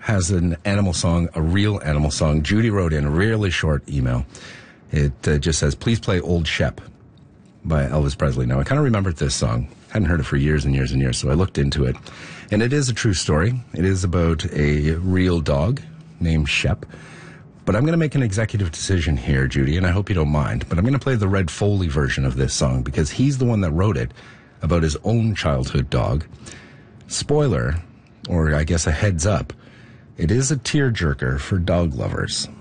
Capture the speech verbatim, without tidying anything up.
has an animal song, a real animal song. Judy wrote in a really short email. It uh, just says, please play Old Shep by Elvis Presley. Now, I kind of remembered this song. Hadn't heard it for years and years and years, so I looked into it. And it is a true story. It is about a real dog named Shep. But I'm going to make an executive decision here, Judy, and I hope you don't mind. But I'm going to play the Red Foley version of this song because he's the one that wrote it about his own childhood dog. Spoiler, or I guess a heads up, it is a tearjerker for dog lovers.